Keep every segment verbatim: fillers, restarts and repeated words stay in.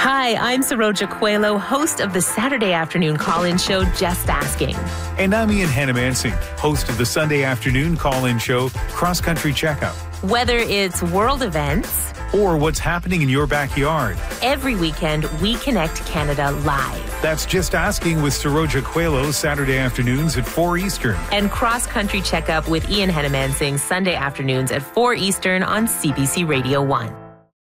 Hi, I'm Saroja Coelho, host of the Saturday afternoon call-in show, Just Asking. And I'm Ian Hannamansing, host of the Sunday afternoon call-in show, Cross Country Checkup. Whether it's world events or what's happening in your backyard, every weekend we connect Canada live. That's Just Asking with Saroja Coelho, Saturday afternoons at four Eastern. And Cross Country Checkup with Ian Hannamansing, Sunday afternoons at four Eastern on C B C Radio one.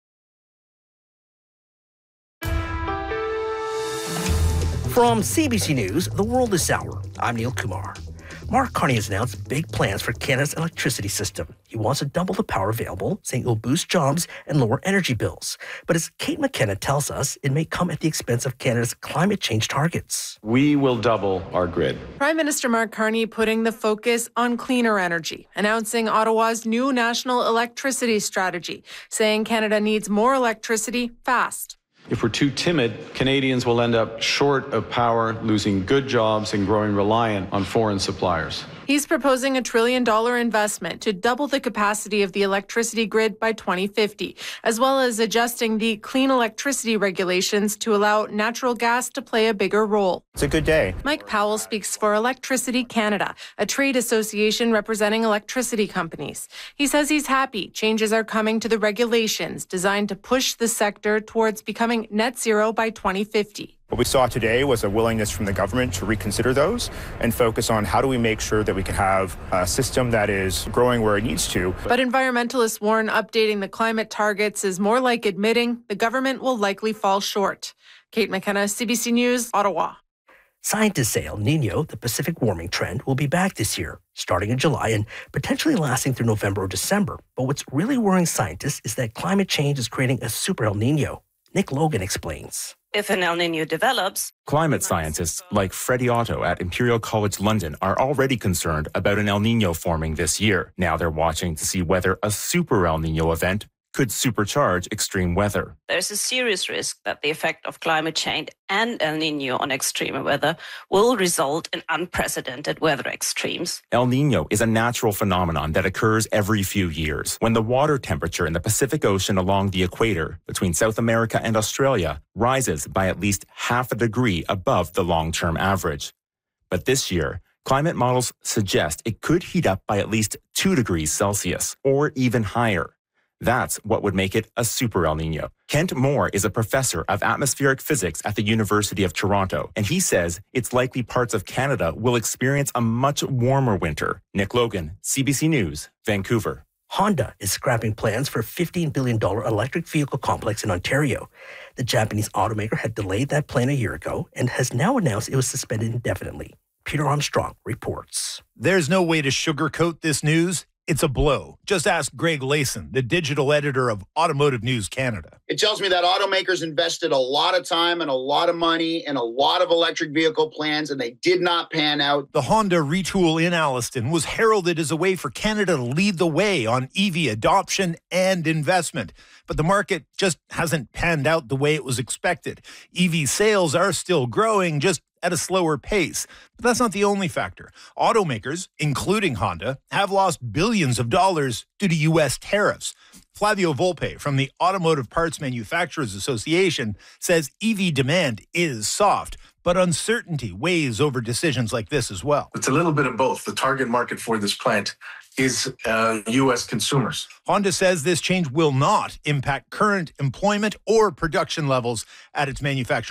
From C B C News, The World This Hour, I'm Neil Kumar. Mark Carney has announced big plans for Canada's electricity system. He wants to double the power available, saying it will boost jobs and lower energy bills. But as Kate McKenna tells us, it may come at the expense of Canada's climate change targets. We will double our grid. Prime Minister Mark Carney putting the focus on cleaner energy, announcing Ottawa's new national electricity strategy, saying Canada needs more electricity fast. If we're too timid, Canadians will end up short of power, losing good jobs and growing reliant on foreign suppliers. He's proposing a trillion dollar investment to double the capacity of the electricity grid by twenty fifty, as well as adjusting the clean electricity regulations to allow natural gas to play a bigger role. It's a good day. Mike Powell speaks for Electricity Canada, a trade association representing electricity companies. He says he's happy changes are coming to the regulations designed to push the sector towards becoming net zero by twenty fifty. What we saw today was a willingness from the government to reconsider those and focus on how do we make sure that we can have a system that is growing where it needs to. But environmentalists warn updating the climate targets is more like admitting the government will likely fall short. Kate McKenna, C B C News, Ottawa. Scientists say El Nino, the Pacific warming trend, will be back this year, starting in July and potentially lasting through November or December. But what's really worrying scientists is that climate change is creating a super El Nino. Nick Logan explains. If an El Nino develops, climate scientists like Freddie Otto at Imperial College London are already concerned about an El Nino forming this year. Now they're watching to see whether a super El Nino event could supercharge extreme weather. There's a serious risk that the effect of climate change and El Nino on extreme weather will result in unprecedented weather extremes. El Nino is a natural phenomenon that occurs every few years when the water temperature in the Pacific Ocean along the equator between South America and Australia rises by at least half a degree above the long-term average. But this year, climate models suggest it could heat up by at least two degrees Celsius or even higher. That's what would make it a super El Nino. Kent Moore is a professor of atmospheric physics at the University of Toronto, and he says it's likely parts of Canada will experience a much warmer winter. Nick Logan, C B C News, Vancouver. Honda is scrapping plans for a fifteen billion dollars electric vehicle complex in Ontario. The Japanese automaker had delayed that plan a year ago and has now announced it was suspended indefinitely. Peter Armstrong reports. There's no way to sugarcoat this news. It's a blow. Just ask Greg Layson, the digital editor of Automotive News Canada. It tells me that automakers invested a lot of time and a lot of money in a lot of electric vehicle plans, and they did not pan out. The Honda retool in Alliston was heralded as a way for Canada to lead the way on E V adoption and investment. But the market just hasn't panned out the way it was expected. E V sales are still growing, just at a slower pace. But that's not the only factor. Automakers, including Honda, have lost billions of dollars due to U S tariffs. Flavio Volpe from the Automotive Parts Manufacturers Association says E V demand is soft, but uncertainty weighs over decisions like this as well. It's a little bit of both. The target market for this plant is uh, U S consumers. Honda says this change will not impact current employment or production levels at its manufacturing